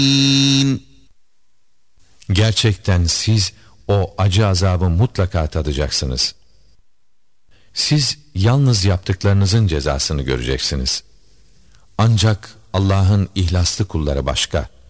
Gerçekten siz o acı azabı mutlaka tadacaksınız. Siz yalnız yaptıklarınızın cezasını göreceksiniz. Ancak Allah'ın ihlaslı kulları başka.